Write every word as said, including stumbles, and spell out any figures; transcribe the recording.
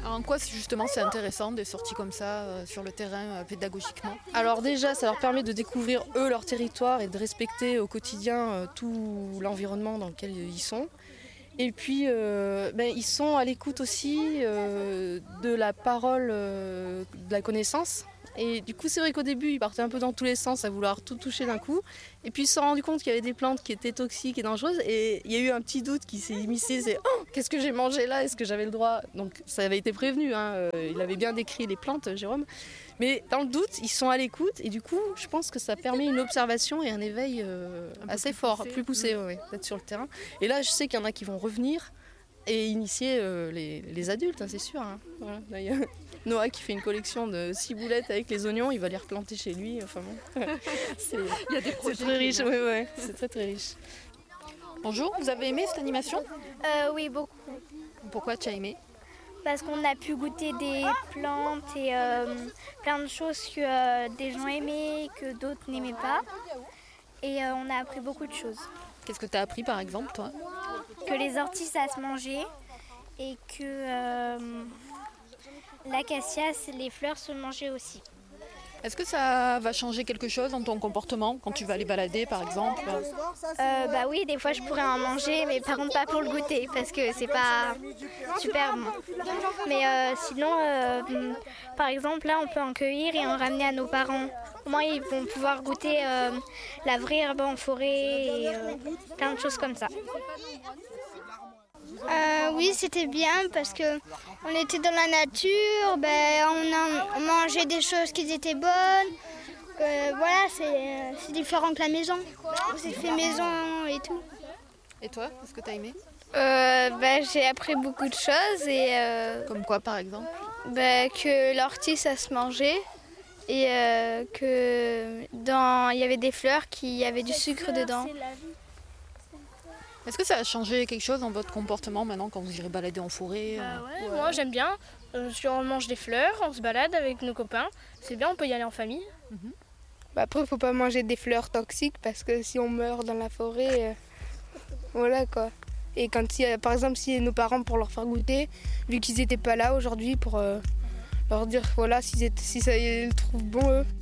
Alors en quoi justement c'est intéressant des sorties comme ça euh, sur le terrain euh, pédagogiquement? Alors déjà, ça leur permet de découvrir eux leur territoire et de respecter au quotidien euh, tout l'environnement dans lequel ils sont. Et puis, euh, ben, ils sont à l'écoute aussi euh, de la parole, euh, de la connaissance. Et du coup, c'est vrai qu'au début, ils partaient un peu dans tous les sens à vouloir tout toucher d'un coup. Et puis, ils se sont rendus compte qu'il y avait des plantes qui étaient toxiques et dangereuses. Et il y a eu un petit doute qui s'est immiscé, c'est « Oh, qu'est-ce que j'ai mangé là? Est-ce que j'avais le droit ?» Donc, ça avait été prévenu, hein. euh, il avait bien décrit les plantes, Jérôme. Mais dans le doute, ils sont à l'écoute. Et du coup, je pense que ça permet une observation et un éveil euh, un assez plus fort, poussé. plus poussé, mmh. ouais, d'être sur le terrain. Et là, je sais qu'il y en a qui vont revenir et initier euh, les, les adultes, hein, c'est sûr. Hein. Voilà. Là, il y a Noah qui fait une collection de ciboulettes avec les oignons, il va les replanter chez lui. Enfin bon, c'est, il y a des projets c'est très riche, oui, ouais, c'est très très riche. Bonjour, vous avez aimé cette animation? euh, Oui, beaucoup. Pourquoi tu as aimé? Parce qu'on a pu goûter des plantes et euh, plein de choses que euh, des gens aimaient, que d'autres n'aimaient pas. Et euh, on a appris beaucoup de choses. Qu'est-ce que tu as appris par exemple, toi? Que les orties, ça se mangeait et que euh, l'acacia, les fleurs se mangeaient aussi. Est-ce que ça va changer quelque chose dans ton comportement quand tu vas aller balader par exemple? euh, Bah oui, des fois je pourrais en manger, mais par contre pas pour le goûter parce que c'est pas super bon. Mais euh, sinon, euh, par exemple là on peut en cueillir et en ramener à nos parents. Au moins ils vont pouvoir goûter euh, la vraie herbe en forêt et euh, plein de choses comme ça. Euh, oui, c'était bien parce que on était dans la nature, ben, on, a, on mangeait des choses qui étaient bonnes. Euh, voilà, c'est, c'est différent que la maison. C'est fait maison et tout. Et toi, est-ce que tu as aimé? euh, ben, J'ai appris beaucoup de choses. Et, euh, Comme quoi par exemple? ben, que l'ortie ça se mangeait et euh, que dans il y avait des fleurs qui avaient du sucre dedans. Est-ce que ça a changé quelque chose dans votre comportement maintenant quand vous irez balader en forêt? Bah ouais, ouais. Moi j'aime bien. Euh, si on mange des fleurs, on se balade avec nos copains. C'est bien, on peut y aller en famille. Mm-hmm. Bah après, il ne faut pas manger des fleurs toxiques parce que si on meurt dans la forêt, euh, voilà quoi. Et quand, il y a, par exemple, si nos parents, pour leur faire goûter, vu qu'ils n'étaient pas là aujourd'hui, pour euh, leur dire voilà, si, si ça, ils le trouvent bon eux.